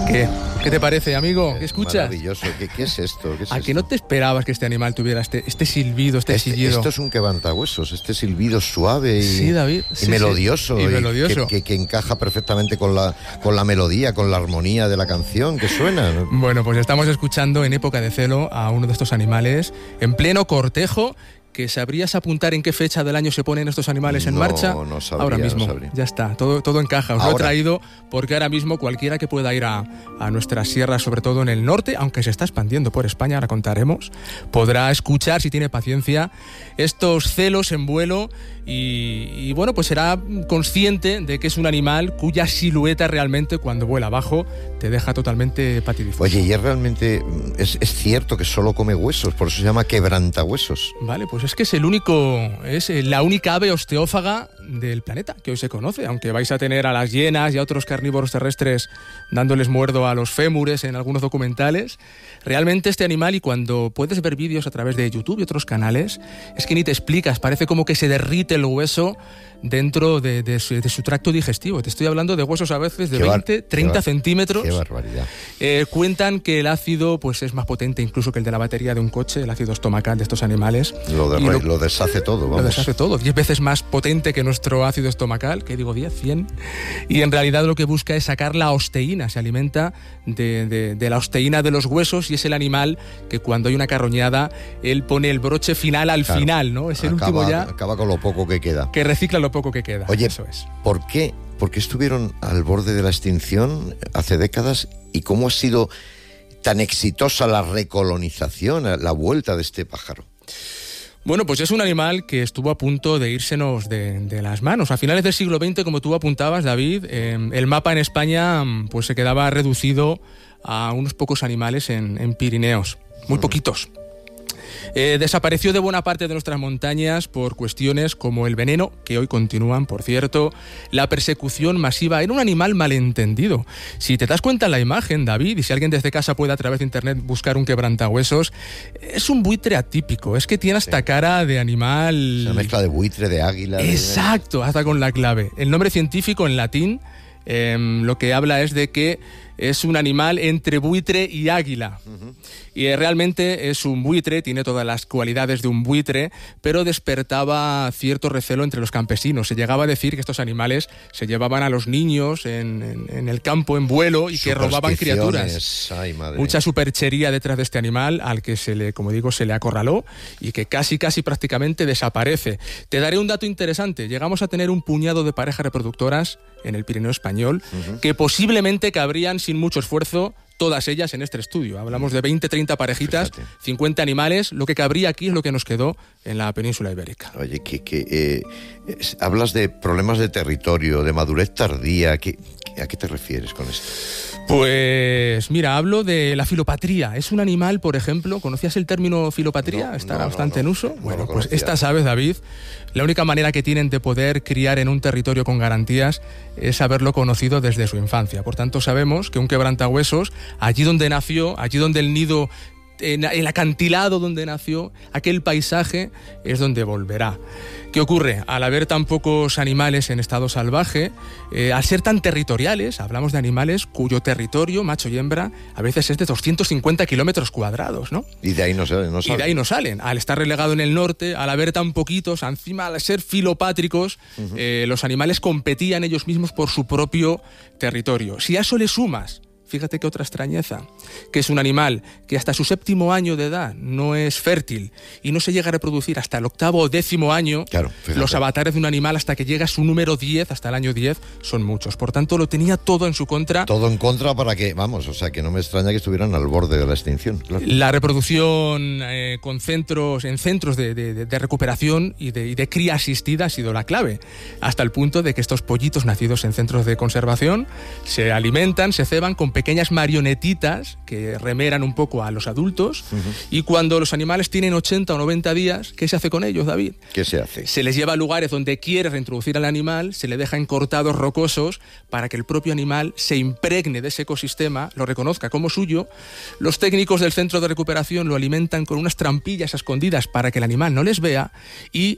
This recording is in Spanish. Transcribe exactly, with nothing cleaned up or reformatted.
¿Qué? ¿Qué te parece, amigo? ¿Qué escuchas? Maravilloso. ¿Qué, qué es esto? ¿Qué es ¿A esto? que no te esperabas que este animal tuviera este, este silbido, este, Este, sillido? esto es un quebrantahuesos, este silbido suave y, Sí, David. y Sí, melodioso, sí. Y y melodioso. que, que, que encaja perfectamente con la, con la melodía, con la armonía de la canción que suena. Bueno, pues estamos escuchando en época de celo a uno de estos animales en pleno cortejo. ¿Que sabrías apuntar en qué fecha del año se ponen estos animales en No, marcha? no sabría, ahora mismo, no sabría. ya está, todo, todo encaja. Os lo he Ahora. traído porque ahora mismo cualquiera que pueda ir a, a nuestras sierras, sobre todo en el norte, aunque se está expandiendo por España, ahora contaremos, podrá escuchar, si tiene paciencia, estos celos en vuelo y, y bueno, pues será consciente de que es un animal cuya silueta realmente cuando vuela abajo te deja totalmente patidifuso. Oye, y es realmente, es, es cierto que solo come huesos, por eso se llama quebrantahuesos. Vale, pues es que es el único, es la única ave osteófaga del planeta que hoy se conoce, aunque vais a tener a las hienas y a otros carnívoros terrestres dándoles muerdo a los fémures en algunos documentales. Realmente este animal, y cuando puedes ver vídeos a través de YouTube y otros canales, es que ni te explicas, parece como que se derrite el hueso dentro de, de, su, de su tracto digestivo. Te estoy hablando de huesos a veces de Qué veinte, bar- treinta qué bar- centímetros. Qué barbaridad. Eh, cuentan que el ácido pues es más potente incluso que el de la batería de un coche, el ácido estomacal de estos animales. Lo, de, Y lo, lo deshace todo, vamos. Lo deshace todo, diez veces más potente que nuestro ácido estomacal, que digo diez, cien, y en realidad lo que busca es sacar la osteína, se alimenta de, de, de la osteína de los huesos y es el animal que cuando hay una carroñada, él pone el broche final al Claro. final, ¿no? Es el Acaba, último ya acaba con lo poco que queda. que recicla lo poco que queda. Oye, eso es. ¿por qué? ¿Por qué estuvieron al borde de la extinción hace décadas? ¿Y cómo ha sido tan exitosa la recolonización, la vuelta de este pájaro? Bueno, pues es un animal que estuvo a punto de írsenos de, de las manos. A finales del siglo veinte, como tú apuntabas, David, eh, el mapa en España pues se quedaba reducido a unos pocos animales en, en Pirineos, muy poquitos. Eh, desapareció de buena parte de nuestras montañas por cuestiones como el veneno, que hoy continúan, por cierto, la persecución masiva. Era un animal malentendido. Si te das cuenta en la imagen, David, y si alguien desde casa puede a través de internet buscar un quebrantahuesos, es un buitre atípico. Es que tiene hasta Sí. cara de animal... Una mezcla de buitre, de águila. de- Exacto, hasta con la clave. El nombre científico en latín eh, lo que habla es de que es un animal entre buitre y águila. Uh-huh. Y eh, realmente es un buitre, tiene todas las cualidades de un buitre, pero despertaba cierto recelo entre los campesinos. Se llegaba a decir que estos animales se llevaban a los niños en, en, en el campo en vuelo y que robaban criaturas. Ay, madre. Mucha superchería detrás de este animal al que se le, como digo, se le acorraló y que casi, casi prácticamente desaparece. Te daré un dato interesante. Llegamos a tener un puñado de parejas reproductoras en el Pirineo español uh-huh. que posiblemente cabrían sin mucho esfuerzo todas ellas en este estudio. Hablamos de veinte, treinta parejitas, Fíjate. cincuenta animales. Lo que cabría aquí es lo que nos quedó en la península ibérica. Oye, que, que eh, es, hablas de problemas de territorio, de madurez tardía. ¿Qué, ¿A qué te refieres con esto? Pues mira, hablo de la filopatría. Es un animal, por ejemplo, ¿conocías el término filopatría? No, Estará no, bastante no, en no, uso. no bueno, lo pues conocía. estas aves, David, la única manera que tienen de poder criar en un territorio con garantías es haberlo conocido desde su infancia. Por tanto, sabemos que un quebrantahuesos, allí donde nació, allí donde el nido, en el acantilado donde nació, aquel paisaje es donde volverá. ¿Qué ocurre? Al haber tan pocos animales en estado salvaje, eh, al ser tan territoriales, hablamos de animales cuyo territorio, macho y hembra, a veces es de doscientos cincuenta kilómetros cuadrados, ¿no? Y de ahí no salen, no salen. Y de ahí no salen. Al estar relegado en el norte, al haber tan poquitos, encima al ser filopátricos, uh-huh. eh, los animales competían ellos mismos por su propio territorio. Si a eso le sumas, fíjate qué otra extrañeza, que es un animal que hasta su séptimo año de edad no es fértil y no se llega a reproducir hasta el octavo o décimo año. Claro, los avatares de un animal hasta que llega a su número diez, hasta el año diez, son muchos. Por tanto, lo tenía todo en su contra. Todo en contra para que, vamos, o sea, que no me extraña que estuvieran al borde de la extinción. Claro. La reproducción eh, con centros, en centros de, de, de recuperación y de, y de cría asistida ha sido la clave, hasta el punto de que estos pollitos nacidos en centros de conservación se alimentan, se ceban con pequeñas marionetitas que remeran un poco a los adultos uh-huh. y cuando los animales tienen ochenta o noventa días, ¿qué se hace con ellos, David? ¿Qué se hace? Se les lleva a lugares donde quiere reintroducir al animal, se le deja en cortados rocosos para que el propio animal se impregne de ese ecosistema, lo reconozca como suyo. Los técnicos del centro de recuperación lo alimentan con unas trampillas escondidas para que el animal no les vea y